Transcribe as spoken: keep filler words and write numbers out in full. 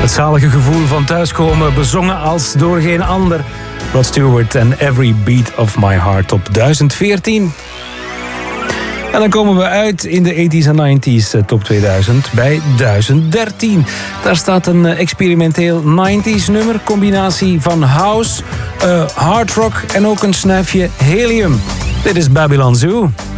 Het zalige gevoel van thuiskomen, bezongen als door geen ander. Rod Stewart en Every Beat of My Heart op duizend veertien. En dan komen we uit in de tachtiger en negentiger top tweeduizend bij duizend dertien. Daar staat een experimenteel negentiger nummer, combinatie van house, uh, hard rock en ook een snuifje helium. Dit is Babylon Zoo.